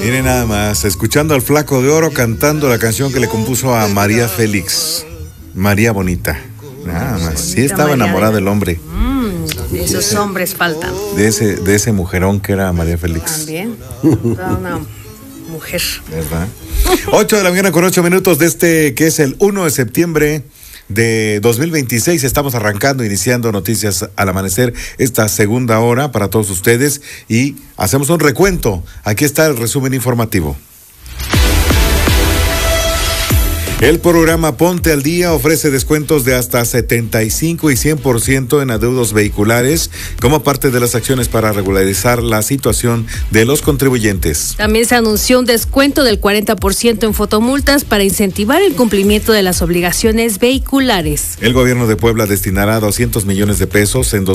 Miren nada más, escuchando al Flaco de Oro cantando la canción que le compuso a María Félix. María Bonita. Nada más. Sí estaba enamorada del hombre. Esos hombres faltan. De ese mujerón que era María Félix. También. Toda una mujer. ¿Verdad? 8 de la mañana con 8 minutos de este que es el 1 de septiembre de 2026. Estamos iniciando Noticias al Amanecer, esta segunda hora para todos ustedes y hacemos un recuento. Aquí está el resumen informativo. El programa Ponte al Día ofrece descuentos de hasta 75 y 100% en adeudos vehiculares como parte de las acciones para regularizar la situación de los contribuyentes. También se anunció un descuento del 40% en fotomultas para incentivar el cumplimiento de las obligaciones vehiculares. El gobierno de Puebla destinará 200 millones de pesos en